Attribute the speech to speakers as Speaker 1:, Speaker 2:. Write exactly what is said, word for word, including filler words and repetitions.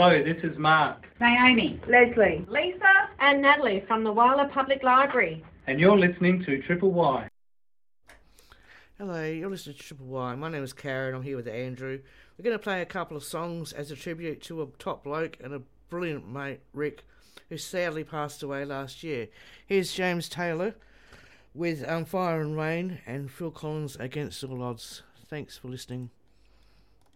Speaker 1: Hello, this is Mark.
Speaker 2: Naomi.
Speaker 3: Leslie.
Speaker 4: Lisa. And Natalie from the Wyler Public Library.
Speaker 1: And you're listening to Triple Y.
Speaker 5: Hello, you're listening to Triple Y. My name is Karen. I'm here with Andrew. We're going to play a couple of songs as a tribute to a top bloke and a brilliant mate, Rick, who sadly passed away last year. Here's James Taylor with um, Fire and Rain and Phil Collins, Against All Odds. Thanks for listening.